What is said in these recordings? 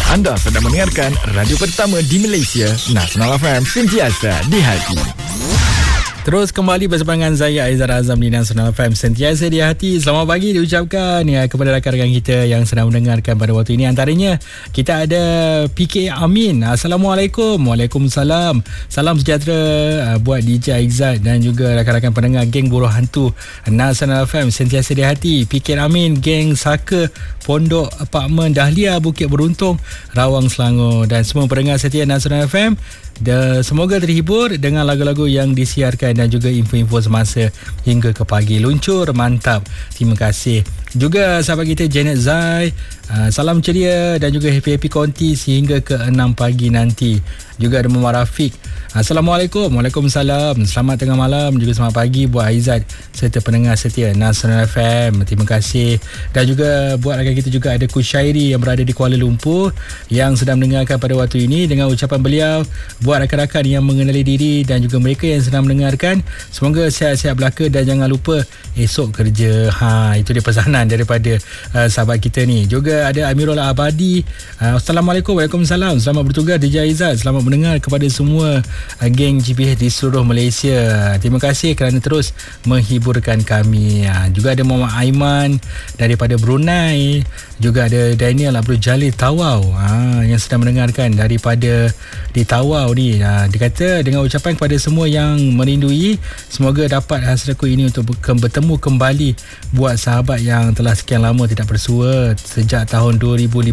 Anda sedang mendengarkan radio pertama di Malaysia, Nasional FM, sentiasa di hati. Terus kembali bersama dengan saya Aizar Azam di Nasional FM, sentiasa di hati. Selamat pagi diucapkan kepada rakan-rakan kita yang sedang mendengarkan pada waktu ini. Antaranya kita ada PK Amin. Assalamualaikum. Waalaikumsalam. Salam sejahtera buat DJ Aizat dan juga rakan-rakan pendengar geng Buruh Hantu Nasional FM, sentiasa di hati. PK Amin, geng Saka Pondok Apartmen Dahlia, Bukit Beruntung, Rawang, Selangor, dan semua pendengar setia Nasional FM. Semoga terhibur dengan lagu-lagu yang disiarkan dan juga info-info semasa hingga ke pagi. Luncur mantap. Terima kasih. Juga sahabat kita Janet Zai, salam ceria dan juga happy-happy konti sehingga ke 6 pagi nanti. Juga ada Muhammad Rafiq. Assalamualaikum. Waalaikumsalam. Selamat tengah malam juga selamat pagi buat Aizat serta pendengar setia Nasional FM. Terima kasih. Dan juga buat rakan kita juga ada Kushairi yang berada di Kuala Lumpur yang sedang mendengarkan pada waktu ini. Dengan ucapan beliau buat rakan-rakan yang mengenali diri dan juga mereka yang sedang mendengarkan, semoga sihat-sihat belaka dan jangan lupa esok kerja. Itu dia pesanan daripada sahabat kita ni. Juga ada Amirul Abadi. Assalamualaikum. Waalaikumsalam. Selamat bertugas DJ Aizat. Selamat mendengar kepada semua geng GPH di seluruh Malaysia. Terima kasih kerana terus menghiburkan kami. Juga ada Muhammad Aiman daripada Brunei. Juga ada Daniel Abdul Jalil Tawau yang sedang mendengarkan daripada di Tawau ni. Dia kata dengan ucapan kepada semua yang merindui, semoga dapat hasratku ini untuk bertemu kembali buat sahabat yang telah sekian lama tidak bersua sejak tahun 2015.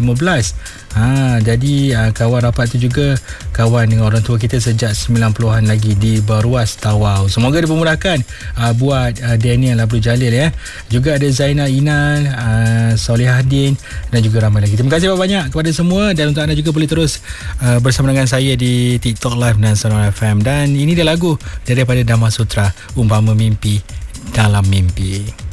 Jadi kawan rapat tu juga kawan dengan orang tua kita sejak 90-an lagi di Baruas Tawau. Semoga dipermudahkan buat Daniel Abdul Jalil ya. Juga ada Zainal Inan, Solihaddin dan juga ramai lagi. Terima kasih banyak kepada semua, dan untuk anda juga boleh terus bersama dengan saya di TikTok Live Nasional FM. Dan ini dia lagu daripada Dhamma Sutra, Umpama Mimpi Dalam Mimpi.